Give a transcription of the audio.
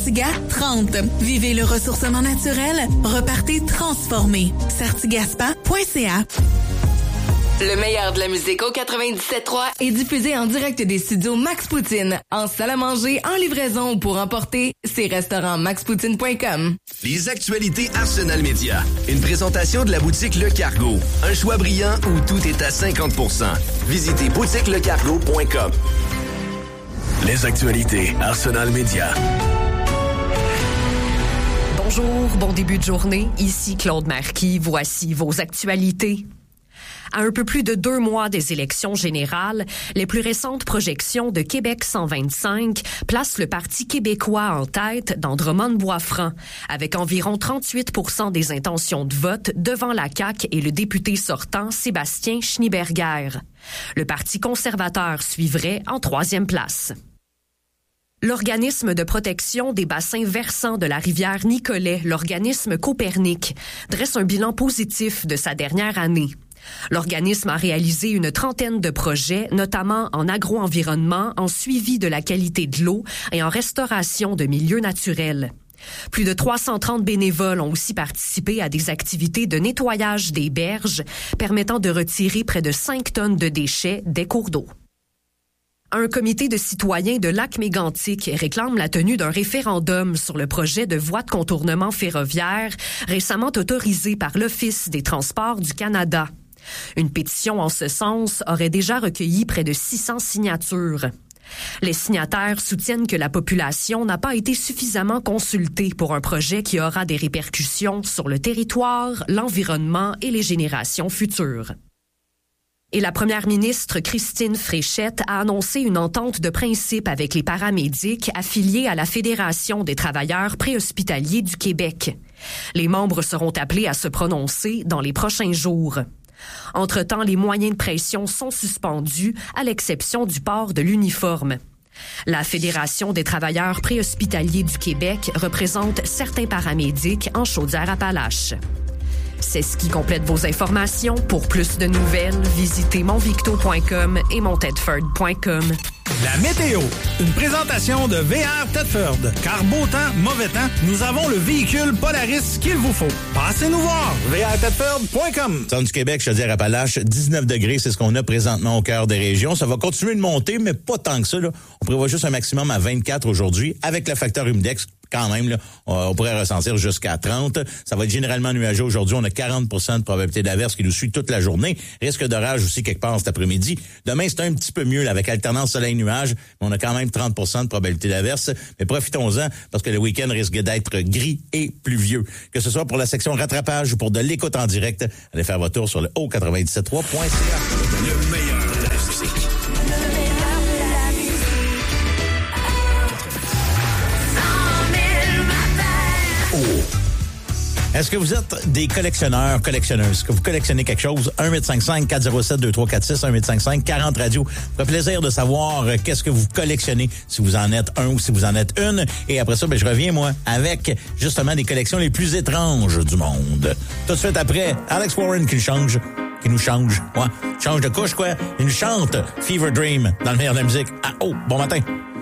Sartigas, 30. Vivez le ressourcement naturel. Repartez transformé. sartigaspa.ca. Le meilleur de la musique au 97.3 est diffusé en direct des studios Max Poutine, en salle à manger, en livraison ou pour emporter, c'est restaurant maxpoutine.com. Les actualités Arsenal Média. Une présentation de la boutique Le Cargo. Un choix brillant où tout est à 50%. Visitez boutiquelecargo.com. Les actualités Arsenal Média. Bonjour, bon début de journée. Ici Claude Marquis. Voici vos actualités. À un peu plus de 2 mois des élections générales, les plus récentes projections de Québec 125 placent le Parti québécois en tête dans Drummond-Bois-Franc, avec environ 38% des intentions de vote devant la CAQ et le député sortant Sébastien Schneeberger. Le Parti conservateur suivrait en 3e place. L'organisme de protection des bassins versants de la rivière Nicolet, l'organisme Copernic, dresse un bilan positif de sa dernière année. L'organisme a réalisé une 30aine de projets, notamment en agro-environnement, en suivi de la qualité de l'eau et en restauration de milieux naturels. Plus de 330 bénévoles ont aussi participé à des activités de nettoyage des berges, permettant de retirer près de 5 tonnes de déchets des cours d'eau. Un comité de citoyens de Lac-Mégantic réclame la tenue d'un référendum sur le projet de voie de contournement ferroviaire récemment autorisé par l'Office des transports du Canada. Une pétition en ce sens aurait déjà recueilli près de 600 signatures. Les signataires soutiennent que la population n'a pas été suffisamment consultée pour un projet qui aura des répercussions sur le territoire, l'environnement et les générations futures. Et la première ministre Christine Fréchette a annoncé une entente de principe avec les paramédics affiliés à la Fédération des travailleurs préhospitaliers du Québec. Les membres seront appelés à se prononcer dans les prochains jours. Entre-temps, les moyens de pression sont suspendus, à l'exception du port de l'uniforme. La Fédération des travailleurs préhospitaliers du Québec représente certains paramédics en Chaudière-Appalaches. C'est ce qui complète vos informations. Pour plus de nouvelles, visitez monvicto.com et montedford.com. La météo, une présentation de VR Tedford. Car beau temps, mauvais temps, nous avons le véhicule Polaris qu'il vous faut. Passez-nous voir, vrtedford.com. Centre du Québec, Chaudière-Appalaches, 19 degrés, c'est ce qu'on a présentement au cœur des régions. Ça va continuer de monter, mais pas tant que ça, là. On prévoit juste un maximum à 24 aujourd'hui, avec le facteur humidex. Quand même, là, on pourrait ressentir jusqu'à 30. Ça va être généralement nuageux aujourd'hui. On a 40% de probabilité d'averse qui nous suit toute la journée. Risque d'orage aussi quelque part cet après-midi. Demain, c'est un petit peu mieux là, avec alternance soleil-nuage, mais on a quand même 30% de probabilité d'averse. Mais profitons-en parce que le week-end risque d'être gris et pluvieux. Que ce soit pour la section rattrapage ou pour de l'écoute en direct, allez faire votre tour sur le haut973.ca. Le meilleur de la musique. Est-ce que vous êtes des collectionneurs, collectionneuses? Est-ce que vous collectionnez quelque chose? 1-855-407-2346, 1-855-40 radio. Ça ferait plaisir de savoir qu'est-ce que vous collectionnez, si vous en êtes un ou si vous en êtes une. Et après ça, je reviens, moi, avec justement des collections les plus étranges du monde. Tout de suite après, Alex Warren qui nous change. Ouais, change de couche, quoi. Il nous chante Fever Dream dans le meilleur de la musique. Ah, oh, bon matin.